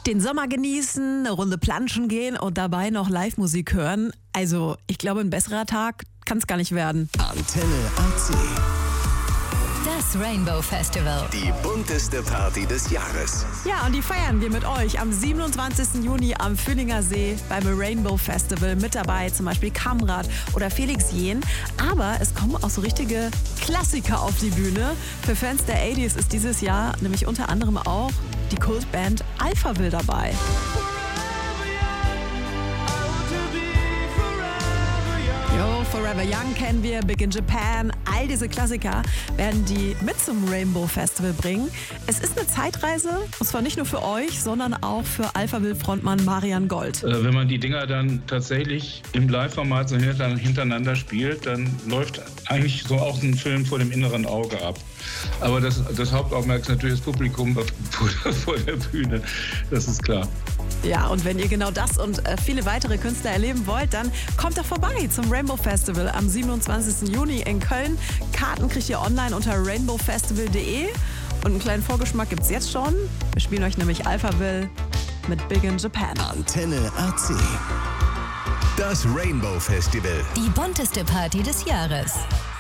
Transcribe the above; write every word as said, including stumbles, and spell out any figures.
Den Sommer genießen, eine Runde planschen gehen und dabei noch Live-Musik hören. Also, ich glaube, ein besserer Tag kann es gar nicht werden. Antenne A C. Das Rainbow Festival. Die bunteste Party des Jahres. Ja, und die feiern wir mit euch am siebenundzwanzigsten Juni am Fühlinger See beim Rainbow Festival. Mit dabei zum Beispiel Kamrat oder Felix Jähn. Aber es kommen auch so richtige Klassiker auf die Bühne. Für Fans der achtziger ist dieses Jahr nämlich unter anderem auch die Kultband Alphaville dabei. Jo, Forever Young kennen wir, Big in Japan, all diese Klassiker werden die mit zum Rainbow Festival bringen. Es ist eine Zeitreise, und zwar nicht nur für euch, sondern auch für Alphaville-Frontmann Marian Gold. Äh, wenn man die Dinger dann tatsächlich im Live-Format so hintereinander spielt, dann läuft eigentlich so auch ein Film vor dem inneren Auge ab. Aber das, das Hauptaugenmerk ist natürlich das Publikum vor, vor der Bühne, das ist klar. Ja, und wenn ihr genau das und äh, viele weitere Künstler erleben wollt, dann kommt doch vorbei zum Rainbow Festival am siebenundzwanzigsten Juni in Köln. Karten kriegt ihr online unter rainbow festival punkt de und einen kleinen Vorgeschmack gibt's jetzt schon. Wir spielen euch nämlich Alphaville mit Big in Japan. Antenne A C. Das Rainbow Festival. Die bunteste Party des Jahres.